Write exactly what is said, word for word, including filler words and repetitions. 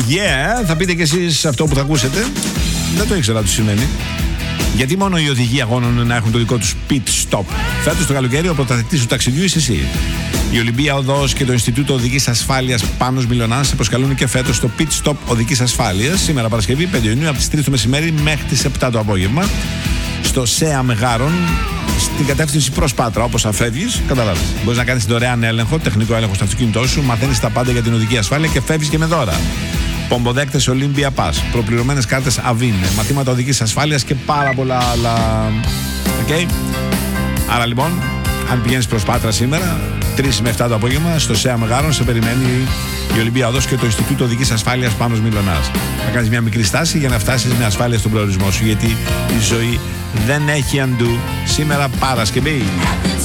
Yeah, θα πείτε κι εσείς αυτό που θα ακούσετε. Δεν το ήξερα τι σημαίνει. Γιατί μόνο οι οδηγοί αγώνων να έχουν το δικό τους pit stop. Φέτος το καλοκαίρι ο πρωταθλητής του ταξιδιού είσαι εσύ. Η Ολυμπία Οδός και το Ινστιτούτο Οδικής Ασφάλειας Πάνος Μιλωνάς σε προσκαλούν και φέτος το pit stop οδικής ασφάλειας. Σήμερα Παρασκευή πέντε Ιουνίου από τις τρεις το μεσημέρι μέχρι τις επτά το απόγευμα. Στο ΣΕΑ Μεγάρων, στην κατεύθυνση προς Πάτρα. Όπως θα φεύγεις, καταλάβεις. Μπορείς να κάνεις δωρεάν έλεγχο, τεχνικό έλεγχο στο αυτοκίνητό σου, μαθαίνεις τα πάντα για την οδική ασφάλεια και φεύγεις και με δώρα. Πομποδέκτες Olympia Pass, προπληρωμένες κάρτες Avin, μαθήματα οδικής ασφάλειας και πάρα πολλά άλλα. Οκ. Okay. Άρα λοιπόν, αν πηγαίνεις προς Πάτρα σήμερα, τρεις με επτά το απόγευμα, στο ΣΕΑ Μεγάρων σε περιμένει η Ολυμπία Οδός και το Ινστιτούτο Οδικής Ασφάλειας Πάνος Μιλωνάς. Θα κάνεις μια μικρή στάση για να φτάσεις με ασφάλεια στον προορισμό σου, γιατί η ζωή δεν έχει αντού. Σήμερα Παρασκευή.